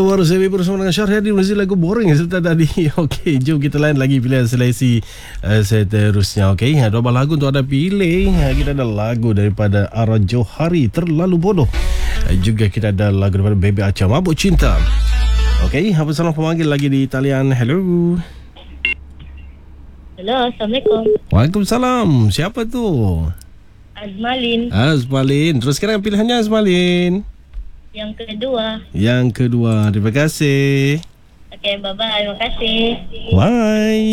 baru saya bersama dengan Syahriadi mesti lagu boring sebentar tadi. Okey, jom kita lain lagi pilihan seleksi seterusnya. Okey, dua lagu untuk anda pilih. Kita ada lagu daripada Ara Johari, Terlalu Bodoh. Juga kita ada lagu daripada Baby Acha, Mabuk Cinta. Okey, apa salah pemanggil lagi di talian. Hello. Hello, Assalamualaikum. Waalaikumsalam. Siapa tu? Azmalin. Azmalin. Terus sekarang pilihannya Azmalin. Yang kedua. Terima kasih. Okey, bye-bye. Terima kasih. Bye.